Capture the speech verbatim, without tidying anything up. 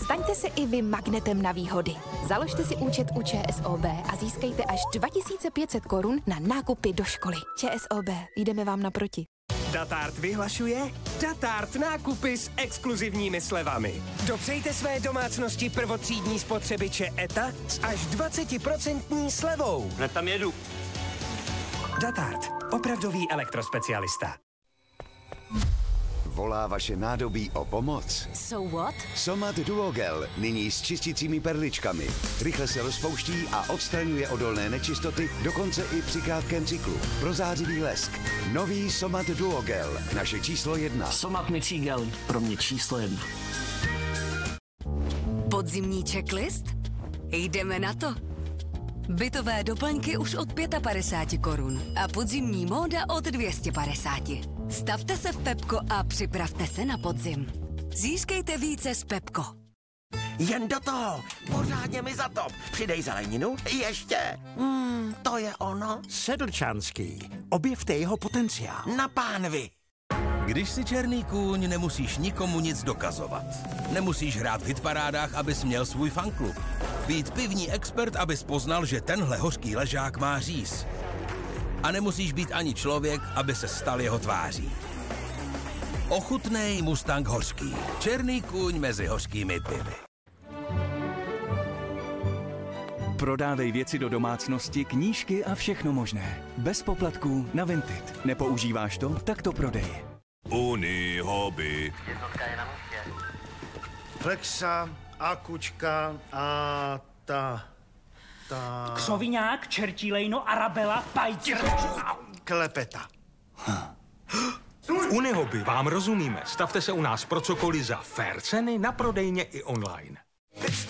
Staňte se i vy magnetem na výhody. Založte si účet u ČSOB a získejte až dva tisíce pět set korun na nákupy do školy. ČSOB, jdeme vám naproti. Datart vyhlašuje Datart nákupy s exkluzivními slevami. Dopřejte své domácnosti prvotřídní spotřebiče E T A s až dvacet procent slevou. Hned tam jedu. Datart, opravdový elektrospecialista. Volá vaše nádobí o pomoc? So what? Somat Duogel, nyní s čistícími perličkami. Rychle se rozpouští a odstraňuje odolné nečistoty, dokonce i při krátkém cyklu. Prozářivý lesk. Nový Somat Duogel, naše číslo jedna. Somat mycí gel, pro mě číslo jedna. Podzimní checklist? Jdeme na to. Bytové doplňky už od padesát pět korun a podzimní móda od dvě stě padesát. Stavte se v Pepko a připravte se na podzim. Získejte více z Pepko. Jen do toho, pořádně mi zatop. Přidej zeleninu, ještě. Hmm, to je ono. Sedlčanský. Objevte jeho potenciál. Na pánvi. Když si černý kůň, nemusíš nikomu nic dokazovat. Nemusíš hrát v hitparádách, abys měl svůj fanklub. Být pivní expert, abys poznal, že tenhle hořký ležák má říz. A nemusíš být ani člověk, aby se stal jeho tváří. Ochutnej Mustang hořký. Černý kůň mezi hořkými pivy. Prodávej věci do domácnosti, knížky a všechno možné. Bez poplatků na Vinted. Nepoužíváš to? Tak to prodej. Uni hobby. Flexa, akučka a ta... ta... Křoviňák, čertí lejno, arabela, pajtěr. Klepeta. V Unihobby vám rozumíme. Stavte se u nás pro cokoliv za fair ceny na prodejně i online.